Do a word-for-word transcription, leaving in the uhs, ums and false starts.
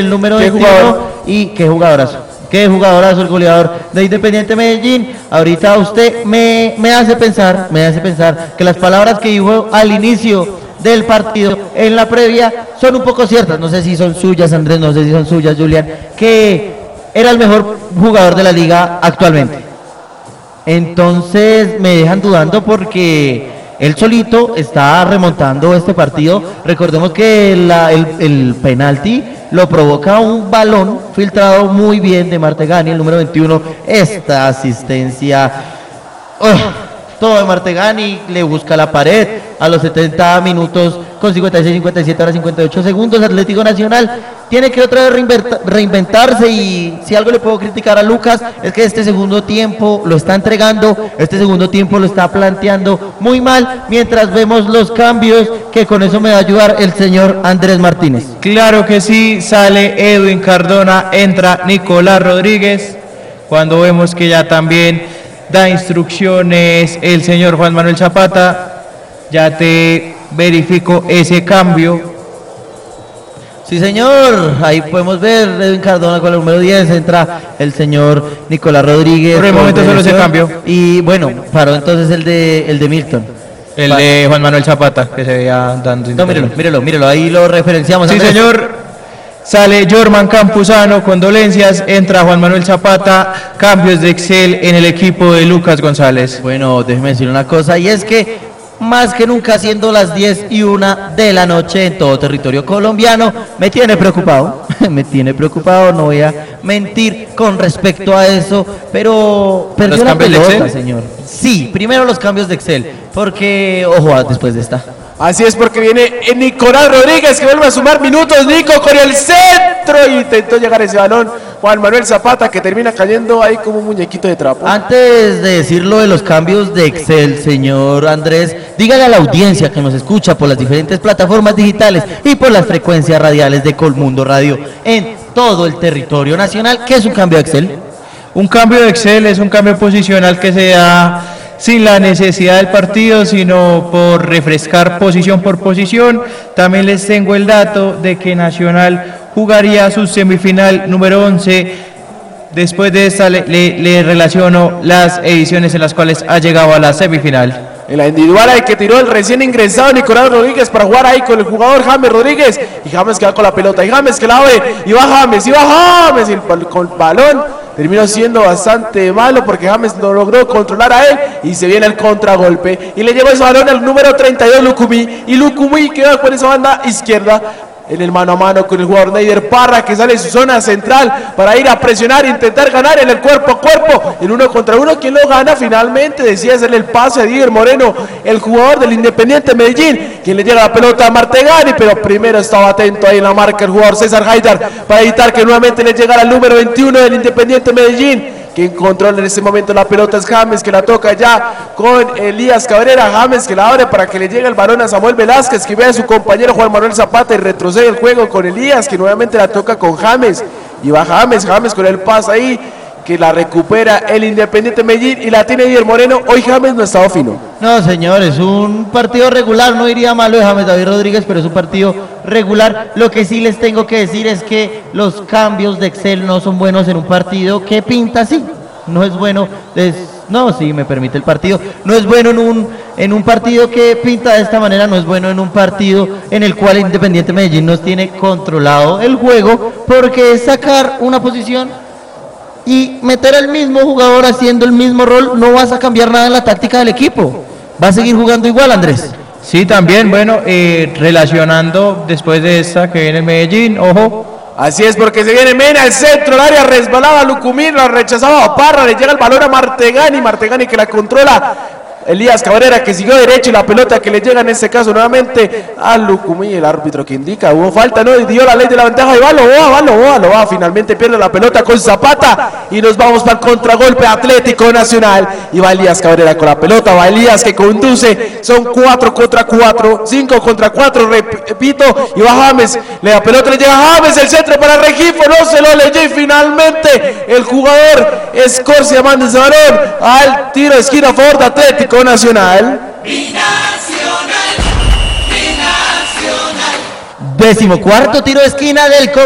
el número ¿Qué veintiuno jugador? y qué jugadorazo. Qué jugadorazo el goleador de Independiente Medellín. Ahorita usted me, me hace pensar, me hace pensar que las palabras que dijo al inicio del partido en la previa son un poco ciertas. No sé si son suyas, Andrés, no sé si son suyas, Julián, que era el mejor jugador de la liga actualmente. Entonces me dejan dudando porque él solito está remontando este partido. Recordemos que la, el, el penalti lo provoca un balón filtrado muy bien de Martegani, el número veintiuno. Esta asistencia, oh, todo de Martegani, le busca la pared a los setenta minutos con cincuenta y seis, cincuenta y siete, ahora cincuenta y ocho segundos. Atlético Nacional tiene que otra vez reinventarse, y si algo le puedo criticar a Lucas es que este segundo tiempo lo está entregando, este segundo tiempo lo está planteando muy mal, mientras vemos los cambios que con eso me va a ayudar el señor Andrés Martínez. Claro que sí, sale Edwin Cardona, entra Nicolás Rodríguez, cuando vemos que ya también da instrucciones el señor Juan Manuel Zapata. Ya te verifico ese cambio. Sí, señor, ahí podemos ver Edwin Cardona con el número diez, entra el señor Nicolás Rodríguez. Por el momento solo ese cambio. Y bueno, paró entonces el de el de Milton. El Para. de Juan Manuel Zapata, que se veía dando. No, mírelo, mírelo, mírelo, ahí lo referenciamos. Sí, Andrés. señor. Sale Jorman Campuzano, condolencias, entra Juan Manuel Zapata, cambios de Excel en el equipo de Lucas González. Bueno, déjeme decir una cosa, y es que más que nunca, siendo las diez y una de la noche en todo territorio colombiano, me tiene preocupado, me tiene preocupado, no voy a mentir con respecto a eso, pero perdió la pelota, señor. Sí, primero los cambios de Excel, porque, ojo, después de esta. Así es, porque viene Nicolás Rodríguez, que vuelve a sumar minutos. Nico con el centro, y intentó llegar ese balón Juan Manuel Zapata, que termina cayendo ahí como un muñequito de trapo. Antes de decir lo de los cambios de Excel, señor Andrés, dígale a la audiencia que nos escucha por las diferentes plataformas digitales y por las frecuencias radiales de Colmundo Radio en todo el territorio nacional, ¿qué es un cambio de Excel? Un cambio de Excel es un cambio posicional que se da sin la necesidad del partido, sino por refrescar posición por posición. También les tengo el dato de que Nacional jugaría su semifinal número once. Después de esta le, le, le relaciono las ediciones en las cuales ha llegado a la semifinal. En la individual hay que tiró el recién ingresado Nicolás Rodríguez para jugar ahí con el jugador James Rodríguez, y James que va con la pelota, y James que la abre, y va James, y va James, y el, con el balón terminó siendo bastante malo porque James no logró controlar a él, y se viene el contragolpe, y le lleva ese balón al número treinta y dos Lucumí, y Lucumí queda con esa banda izquierda en el mano a mano con el jugador Neider Parra, que sale de su zona central para ir a presionar e intentar ganar en el cuerpo a cuerpo, en uno contra uno. ¿Quién lo gana finalmente? Decía hacerle el pase a Didier Moreno, el jugador del Independiente Medellín, quien le llega la pelota a Martegani, pero primero estaba atento ahí en la marca el jugador César Haidar para evitar que nuevamente le llegara al número veintiuno del Independiente Medellín. Quien controla en este momento la pelota es James, que la toca ya con Elías Cabrera. James que la abre para que le llegue el balón a Samuel Velázquez, que ve a su compañero Juan Manuel Zapata y retrocede el juego con Elías, que nuevamente la toca con James, y va James, James con el pase ahí, que la recupera el Independiente Medellín, y la tiene Didier Moreno. Hoy James no ha estado fino. No, señor, es un partido regular, no iría malo de James David Rodríguez, pero es un partido regular. Lo que sí les tengo que decir es que los cambios de Excel no son buenos en un partido que pinta así. No es bueno, es, no, sí, me permite el partido, no es bueno en un, en un partido que pinta de esta manera, no es bueno en un partido en el cual Independiente Medellín nos tiene controlado el juego, porque es sacar una posición y meter al mismo jugador haciendo el mismo rol, no vas a cambiar nada en la táctica del equipo, va a seguir jugando igual, Andrés. Sí, también, bueno, eh, relacionando después de esta que viene el Medellín, ojo. Así es, porque se viene Mena al centro, el área resbalaba Lucumí, la rechazaba a Parra, le llega el balón a Martegani, Martegani que la controla Elías Cabrera, que siguió derecho, y la pelota que le llega en este caso nuevamente a Lucumí, el árbitro que indica, hubo falta, no, y dio la ley de la ventaja, y va, lo va, va, lo va, lo va, finalmente pierde la pelota con Zapata, y nos vamos para el contragolpe Atlético Nacional, y va Elías Cabrera con la pelota, va Elías que conduce, son cuatro contra cuatro, cinco contra cuatro, repito, y va James, la pelota le llega a James, el centro para Regifo, no se lo leyó, y finalmente el jugador Escorcia manda ese balón al tiro de esquina a favor de Atlético Nacional. Décimo cuarto tiro de esquina del